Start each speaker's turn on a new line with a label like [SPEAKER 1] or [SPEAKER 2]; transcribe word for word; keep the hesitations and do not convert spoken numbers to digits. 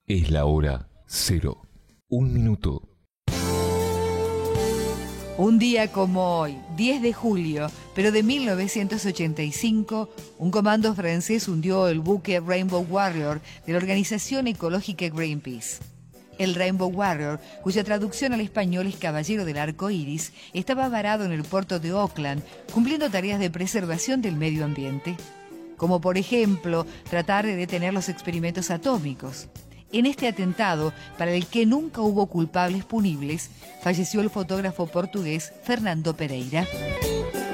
[SPEAKER 1] Es la hora cero. Un minuto.
[SPEAKER 2] Un día como hoy, diez de julio, pero de mil novecientos ochenta y cinco, un comando francés hundió el buque Rainbow Warrior de la organización ecológica Greenpeace. El Rainbow Warrior, cuya traducción al español es Caballero del Arco Iris, estaba varado en el puerto de Auckland, cumpliendo tareas de preservación del medio ambiente, como por ejemplo tratar de detener los experimentos atómicos. En este atentado, para el que nunca hubo culpables punibles, falleció el fotógrafo portugués Fernando Pereira.